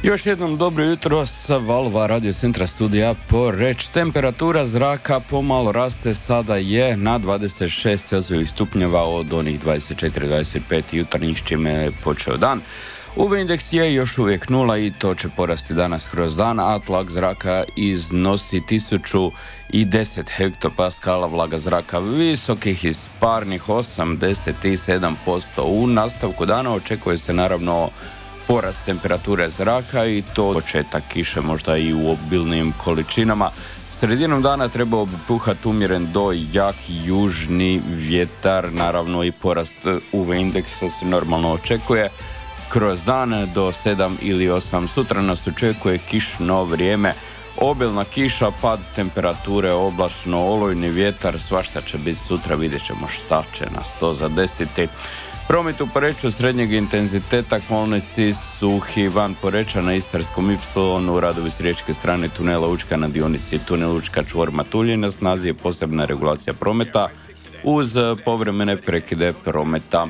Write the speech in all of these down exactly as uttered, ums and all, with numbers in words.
Još jednom dobro jutro sa Valova radio centra studija Poreč. Temperatura zraka pomalo raste, sada je na dvadeset šest celzijusovih stupnjeva od onih dvadeset četiri dvadeset pet jutarnjih, s čime je počeo dan. U V indeks je još uvijek nula i to će porasti danas kroz dan, a tlak zraka iznosi tisuću deset hektopaskala, vlaga zraka visokih i sparnih osamdeset sedam posto. U nastavku dana očekuje se naravno porast temperature zraka i to početak kiše, možda i u obilnim količinama. Sredinom dana trebao bi puhati umjeren do jak južni vjetar, naravno i porast U V indeksa se normalno očekuje kroz dan do sedam ili osam. Sutra nas očekuje kišno vrijeme, obilna kiša, pad temperature, oblačno, olujni vjetar, svašta će biti sutra, vidjet ćemo šta će nas to zadesiti. Promet u Poreču srednjeg intenziteta, kolnici suhi van Poreča na Istarskom Ipsilonu, radovi s riječke strane tunela Učka na dionici tunel Učka čvor Matulji, na snazi je posebna regulacija prometa uz povremene prekide prometa.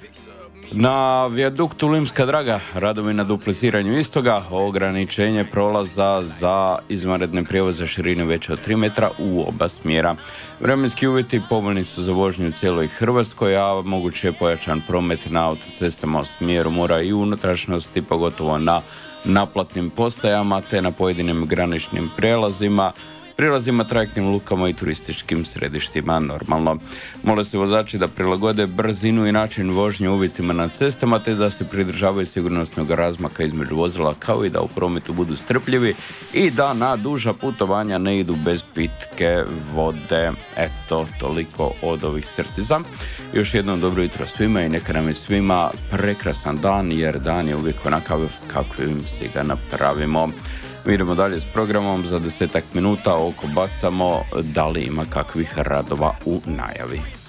Na vijaduktu Limska Draga radovi na dupliciranju istoga, ograničenje prolaza za izvanredne prijevoze širine veće od tri metra u oba smjera. Vremenski uvjeti povoljni su za vožnju u cijeloj Hrvatskoj, a moguće je pojačan promet na autocestama u smjeru mora i unutrašnjosti, pogotovo na naplatnim postajama te na pojedinim graničnim prijelazima, prilazima, trajektnim lukama i turističkim središtima normalno. Mole se vozači da prilagode brzinu i način vožnje uvjetima na cestama te da se pridržavaju sigurnosnog razmaka između vozila, kao i da u prometu budu strpljivi i da na duža putovanja ne idu bez pitke vode. Eto, toliko od ovih crtiza. Još jednom dobro jutro svima i neka nam je svima prekrasan dan, jer dan je uvijek onakav kakvim si ga napravimo. Mi idemo dalje s programom, za desetak minuta oko bacamo da li ima kakvih radova u najavi.